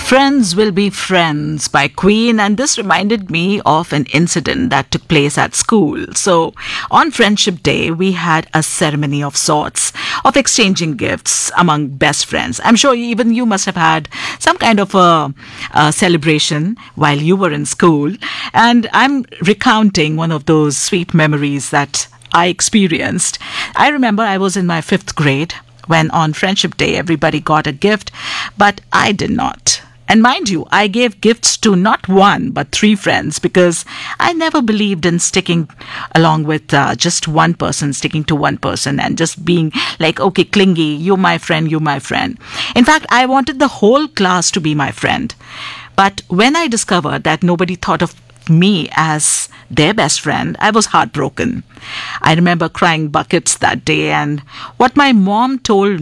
Friends Will Be Friends by Queen, and this reminded me of an incident that took place at school. So, on Friendship Day, we had a ceremony of sorts of exchanging gifts among best friends. I'm sure even you must have had some kind of a celebration while you were in school, and I'm recounting one of those sweet memories that I experienced. I remember I was in my fifth grade when on Friendship Day everybody got a gift, but I did not. And mind you, I gave gifts to not one, but three friends because I never believed in sticking along with just one person, sticking to one person and just being like, okay, clingy, you're my friend, you're my friend. In fact, I wanted the whole class to be my friend. But when I discovered that nobody thought of me as their best friend, I was heartbroken. I remember crying buckets that day, and what my mom told